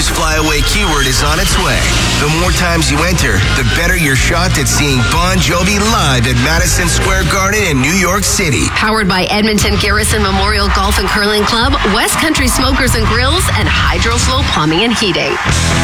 Blues flyaway keyword is on its way. The more times you enter, the better your shot at seeing Bon Jovi live at Madison Square Garden in New York City. Powered by Edmonton Garrison Memorial Golf and Curling Club, West Country Smokers and Grills, and Hydroflow Plumbing and Heating.